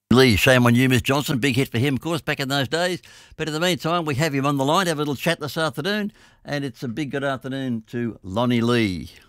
Lee, shame on you, Miss Johnson. Big hit for him, of course, back in those days. But in the meantime, we have him on the line, have a little chat this afternoon, and it's a big good afternoon to Lonnie Lee.